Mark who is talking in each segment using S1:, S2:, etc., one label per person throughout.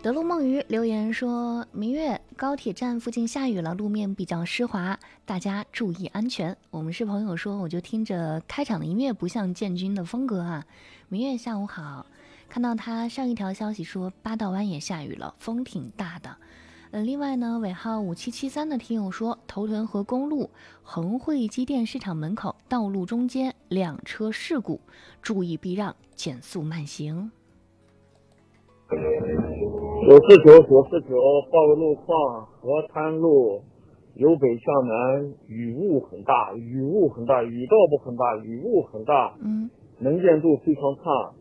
S1: 德路梦鱼留言说，明月高铁站附近下雨了，路面比较湿滑，大家注意安全。我们是朋友说，我就听着开场的音乐不像建军的风格啊。明月下午好，看到他上一条消息说八道湾也下雨了，风挺大的。另外呢，尾号5773的听友说，头屯河公路恒汇机电市场门口道路中间两车事故，注意避让，减速慢行。
S2: 949报个路况，河滩路由北向南雨雾很大，雨倒不很大，雨雾很大，能见度非常差，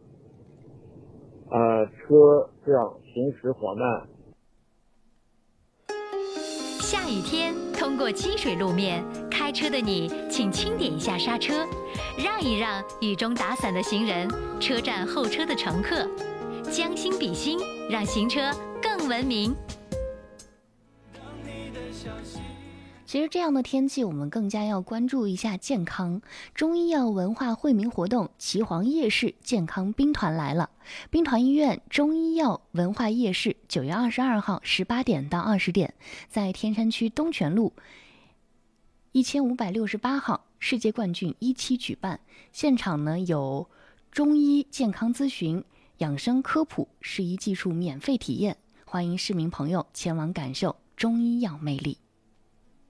S2: 车这样行驶缓慢。
S3: 下雨天通过积水路面，开车的你请轻点一下刹车，让一让雨中打伞的行人，车站候车的乘客，将心比心，让行车更文明。
S1: 其实这样的天气，我们更加要关注一下健康。中医药文化惠民活动岐黄夜市健康兵团来了。兵团医院中医药文化夜市9月22号18点到20点，在天山区东泉路1568号世界冠军17举办。现场呢有中医健康咨询、养生科普、适宜技术免费体验，欢迎市民朋友前往感受中医药魅力。